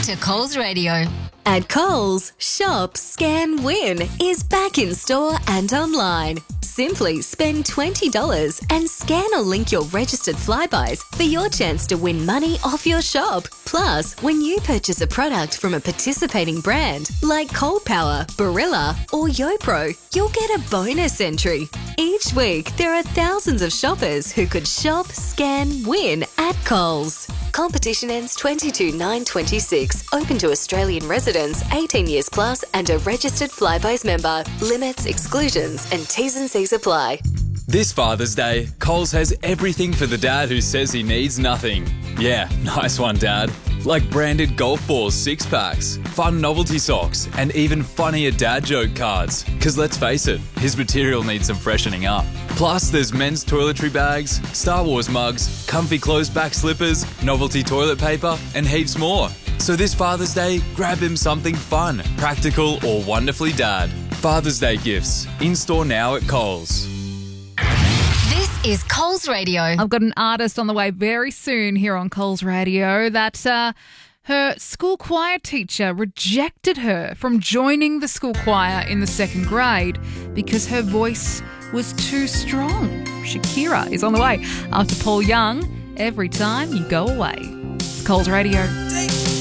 to Coles Radio. At Coles, Shop, Scan, Win is back in store and online. Simply spend $20 and scan or link your registered Flybuys for your chance to win money off your shop. Plus, when you purchase a product from a participating brand like Cold Power, Barilla or YoPro, you'll get a bonus entry. Each week, there are thousands of shoppers who could shop, scan, win at Coles. Competition ends 22/9/26. Open to Australian residents 18 years plus and a registered Flybuys member. Limits, exclusions and T's and C's apply. This Father's Day, Coles has everything for the dad who says he needs nothing. Yeah, nice one, Dad. Like branded golf balls 6-packs, fun novelty socks, and even funnier dad joke cards. Because let's face it, his material needs some freshening up. Plus, there's men's toiletry bags, Star Wars mugs, comfy closed-back slippers, novelty toilet paper, and heaps more. So this Father's Day, grab him something fun, practical, or wonderfully dad. Father's Day gifts, in-store now at Coles. This is Coles Radio. I've got an artist on the way very soon here on Coles Radio that her school choir teacher rejected her from joining the school choir in the second grade because her voice was too strong. Shakira is on the way after Paul Young, Every Time You Go Away. It's Coles Radio.